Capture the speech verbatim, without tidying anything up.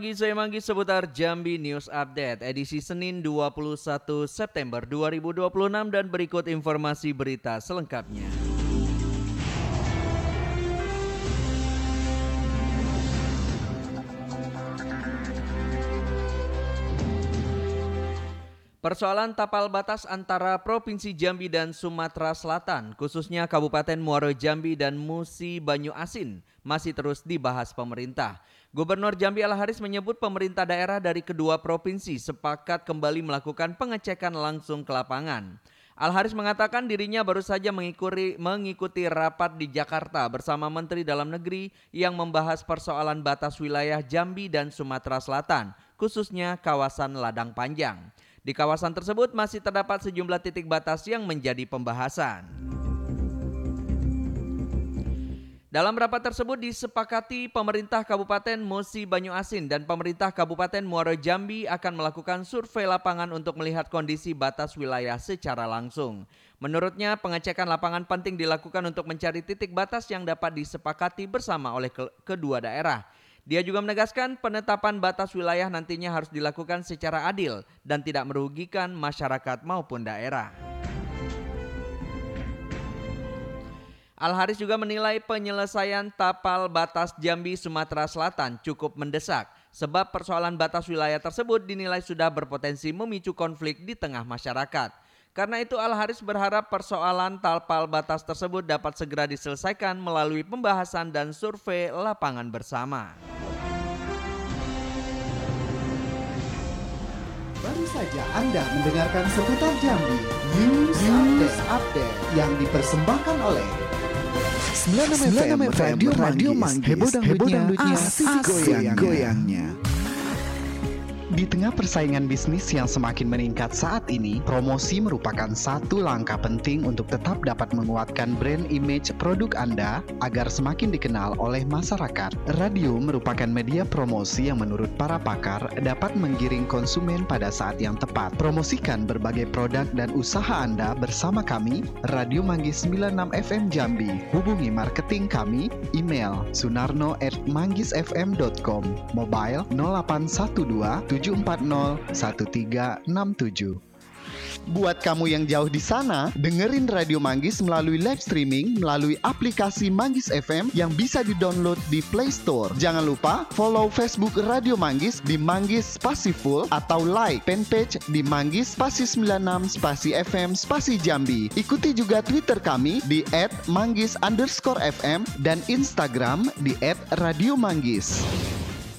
Pagi saya Manggis seputar Jambi News Update edisi Senin dua puluh satu September dua ribu dua puluh enam dan berikut informasi berita selengkapnya. Persoalan tapal batas antara Provinsi Jambi dan Sumatera Selatan, khususnya Kabupaten Muaro Jambi dan Musi Banyu Asin, masih terus dibahas pemerintah. Gubernur Jambi Al-Haris menyebut pemerintah daerah dari kedua provinsi sepakat kembali melakukan pengecekan langsung ke lapangan. Al-Haris mengatakan dirinya baru saja mengikuti, mengikuti rapat di Jakarta bersama Menteri Dalam Negeri yang membahas persoalan batas wilayah Jambi dan Sumatera Selatan, khususnya kawasan Ladang Panjang. Di kawasan tersebut masih terdapat sejumlah titik batas yang menjadi pembahasan. Dalam rapat tersebut disepakati pemerintah Kabupaten Musi Banyu Asin dan pemerintah Kabupaten Muaro Jambi akan melakukan survei lapangan untuk melihat kondisi batas wilayah secara langsung. Menurutnya pengecekan lapangan penting dilakukan untuk mencari titik batas yang dapat disepakati bersama oleh ke- kedua daerah. Dia juga menegaskan penetapan batas wilayah nantinya harus dilakukan secara adil dan tidak merugikan masyarakat maupun daerah. Al-Haris juga menilai penyelesaian tapal batas Jambi Sumatera Selatan cukup mendesak sebab persoalan batas wilayah tersebut dinilai sudah berpotensi memicu konflik di tengah masyarakat. Karena itu Al-Haris berharap persoalan tapal batas tersebut dapat segera diselesaikan melalui pembahasan dan survei lapangan bersama. Baru saja Anda mendengarkan seputar Jambi News, News Update, Update yang dipersembahkan oleh sembilan puluh enam F M Radio Manggis, heboh dangdutnya, asik goyang-goyangnya. Di tengah persaingan bisnis yang semakin meningkat saat ini, promosi merupakan satu langkah penting untuk tetap dapat menguatkan brand image produk Anda agar semakin dikenal oleh masyarakat. Radio merupakan media promosi yang menurut para pakar dapat menggiring konsumen pada saat yang tepat. Promosikan berbagai produk dan usaha Anda bersama kami, Radio Manggis sembilan puluh enam F M Jambi. Hubungi marketing kami, email sunarno at manggisfm dot com, mobile nol delapan satu dua tujuh empat nol satu tiga enam tujuh. Buat kamu yang jauh di sana, dengerin Radio Manggis melalui live streaming melalui aplikasi Manggis F M yang bisa di-download di Play Store. Jangan lupa follow Facebook Radio Manggis di Manggis Spasi Full atau like fanpage di Manggis Spasi sembilan puluh enam Spasi F M Spasi Jambi. Ikuti juga Twitter kami di et manggis underscore F M dan Instagram di et radio manggis.